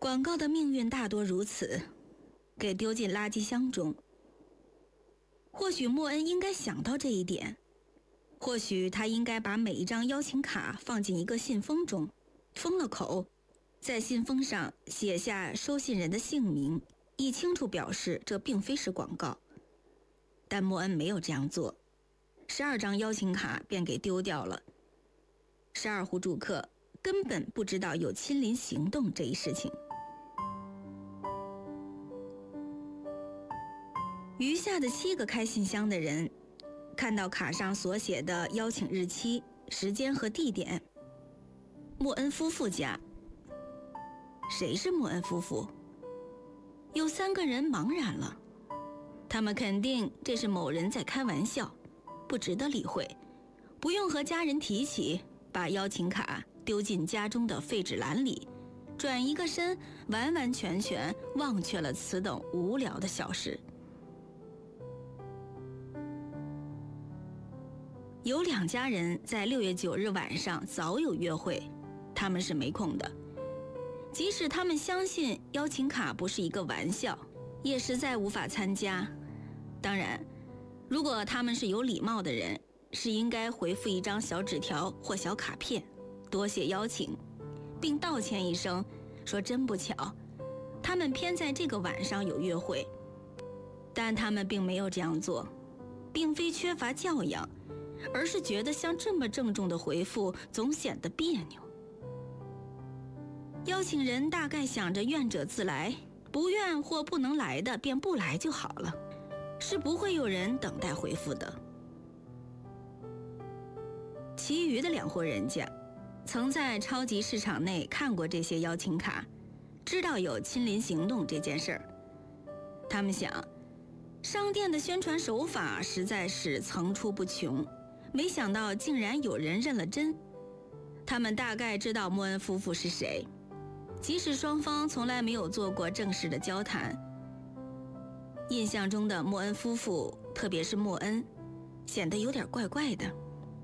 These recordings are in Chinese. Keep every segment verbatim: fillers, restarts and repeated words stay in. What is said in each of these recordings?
广告的命运大多如此，给丢进垃圾箱中。或许莫恩应该想到这一点，或许他应该把每一张邀请卡放进一个信封中，封了口，在信封上写下收信人的姓名，以清楚表示这并非是广告。但莫恩没有这样做，十二张邀请卡便给丢掉了。十二户住客根本不知道有亲临行动这一事情。余下的七个开信箱的人看到卡上所写的邀请日期、时间和地点，莫恩夫妇家。谁是莫恩夫妇？有三个人茫然了，他们肯定这是某人在开玩笑，不值得理会，不用和家人提起，把邀请卡丢进家中的废纸篮里，转一个身，完完全全忘却了此等无聊的小事。有两家人在六月九日晚上早有约会，他们是没空的。即使他们相信邀请卡不是一个玩笑，也实在无法参加。当然，如果他们是有礼貌的人，是应该回复一张小纸条或小卡片，多谢邀请，并道歉一声，说真不巧，他们偏在这个晚上有约会。但他们并没有这样做，并非缺乏教养，而是觉得像这么郑重的回复总显得别扭。邀请人大概想着愿者自来，不愿或不能来的便不来就好了，是不会有人等待回复的。其余的两户人家曾在超级市场内看过这些邀请卡，知道有亲临行动这件事儿。他们想，商店的宣传手法实在是层出不穷，没想到竟然有人认了真。他们大概知道莫恩夫妇是谁，即使双方从来没有做过正式的交谈。印象中的莫恩夫妇，特别是莫恩，显得有点怪怪的。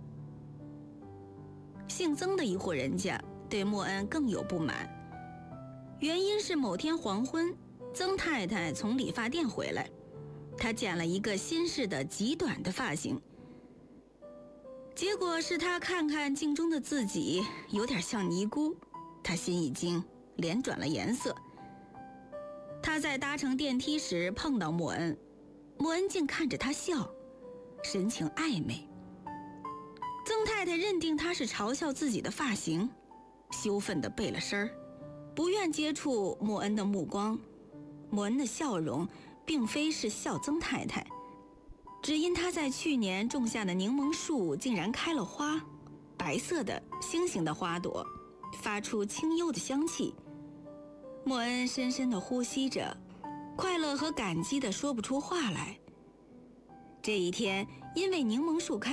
姓曾的一户人家对莫恩更有不满，原因是某天黄昏，曾太太从理发店回来，她剪了一个新式的极短的发型，结果是她看看镜中的自己有点像尼姑，她心一惊，脸转了颜色。她在搭乘电梯时碰到莫恩，莫恩竟看着她笑，神情暧昧。曾太太认定他是嘲笑自己的发型，羞愤地背了身儿，不愿接触莫恩的目光。莫恩的笑容并非是笑曾太太，只因他在去年种下的柠檬树竟然开了花，白色的星形的花朵，发出清幽的香气。莫恩深深地呼吸着，快乐和感激地说不出话来。这一天，因为柠檬树开